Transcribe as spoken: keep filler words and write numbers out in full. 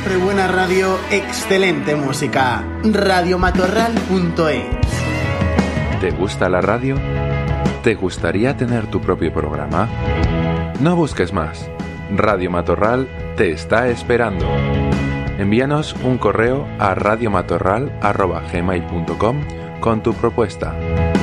siempre buena radio, excelente música. radio matorral punto es. ¿Te gusta la radio? ¿Te gustaría tener tu propio programa? No busques más. Radio Matorral te está esperando. Envíanos un correo a radiomatorral arroba gmail punto com con tu propuesta.